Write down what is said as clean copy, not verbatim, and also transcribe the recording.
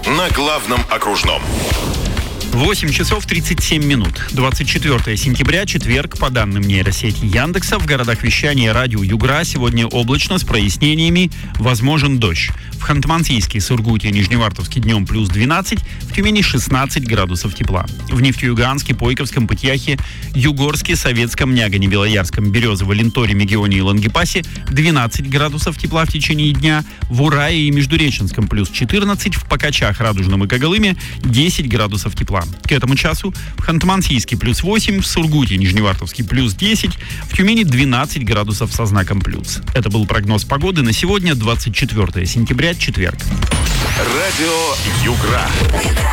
на главном окружном. 8 часов 37 минут. 24 сентября, четверг. По данным нейросети Яндекса, в городах вещания радио Югра сегодня облачно с прояснениями, возможен дождь. В Ханты-Мансийске, Сургуте и Нижневартовске днем плюс 12, в Тюмени 16 градусов тепла. В Нефтеюганске, Пойковском, Пытьяхе, Югорске, Советском, Нягане, Белоярском, Березово, Ленторе, Мегионе и Лангепасе 12 градусов тепла в течение дня. В Урае и Междуреченском плюс 14, в Покачах, Радужном и Когалыме 10 градусов тепла. К этому часу в Ханты-Мансийске плюс 8, в Сургуте и Нижневартовске плюс 10, в Тюмени 12 градусов со знаком плюс. Это был прогноз погоды на сегодня, 24 сентября, четверг. Радио Югра.